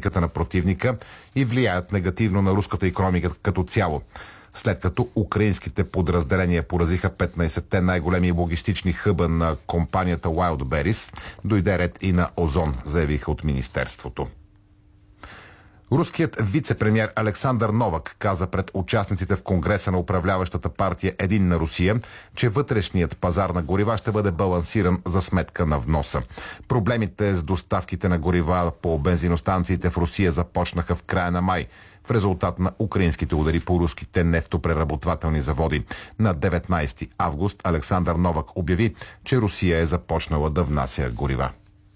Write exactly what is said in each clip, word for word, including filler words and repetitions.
економиката на противника и влияят негативно на руската икономика като цяло. След като украинските подразделения поразиха петнайсетте най-големи логистични хъба на компанията Wildberries, дойде ред и на Озон, заявиха от министерството. Руският вице-премиер Александър Новак каза пред участниците в Конгреса на управляващата партия Единна Русия, че вътрешният пазар на горива ще бъде балансиран за сметка на вноса. Проблемите с доставките на горива по бензиностанциите в Русия започнаха в края на май, в резултат на украинските удари по руските нефтопреработвателни заводи. На деветнайсети август Александър Новак обяви, че Русия е започнала да внася горива.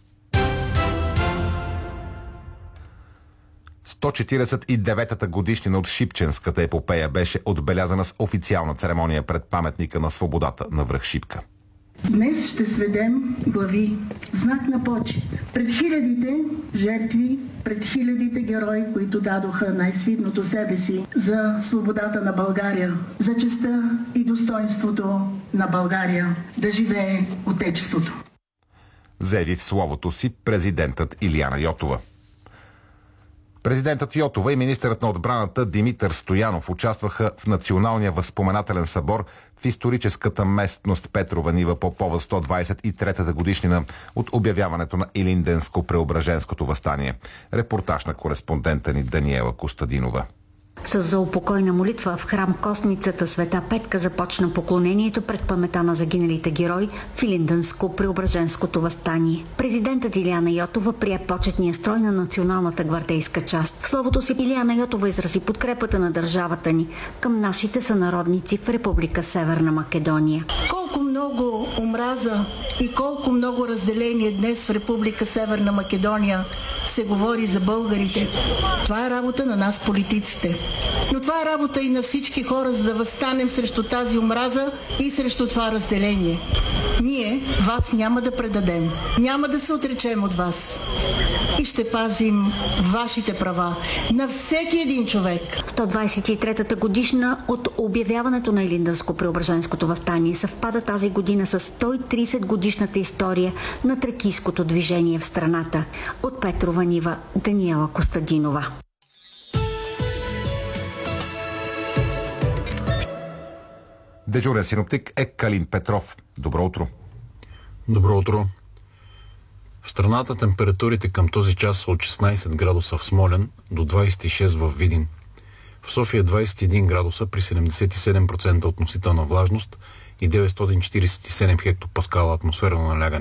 сто четирийсет и деветата годишнина от Шипченската епопея беше отбелязана с официална церемония пред паметника на свободата на връх Шипка. Днес ще сведем глави, знак на почет пред хилядите жертви, пред хилядите герои, които дадоха най-свидното себе си за свободата на България, за честта и достоинството на България, да живее Отечеството. Заяви в словото си президентът Илияна Йотова. Президентът Йотова и министърът на отбраната Димитър Стоянов участваха в Националния възпоменателен събор в историческата местност Петрова нива по повод сто двайсет и третата годишнина от обявяването на Илинденско-Преображенското въстание. Репортаж на кореспондента ни Даниела Костадинова. С заупокойна молитва в храм Костницата Света Петка започна поклонението пред памета на загиналите герои в Илинденско-Преображенското въстание. Президентът Илияна Йотова прие почетния строй на националната гвардейска част. В словото си Илияна Йотова изрази подкрепата на държавата ни към нашите сънародници в Република Северна Македония. Колко много омраза и колко много разделение днес в Република Северна Македония се говори за българите. Това е работа на нас, политиците. Но това е работа и на всички хора, за да възстанем срещу тази омраза и срещу това разделение. Ние вас няма да предадем. Няма да се отречем от вас. И ще пазим вашите права на всеки един човек. сто двайсет и третата годишна от обявяването на Илинденско-Преображенското въстание съвпада тази година с сто и трийсет годишната история на тракийското движение в страната. От Петрова нива Даниела Костадинова. Дежурен синоптик е Калин Петров. Добро утро. Добро утро. В страната температурите към този час са от шестнайсет градуса в Смолян до двайсет и шест в Видин. В София двайсет и един градуса при седемдесет и седем процента относителна влажност и деветстотин четирийсет и седем хектопаскала атмосферно налягане.